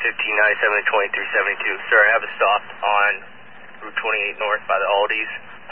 1597 2372. Sir, I have a stop on Route 28 North by the Aldi's.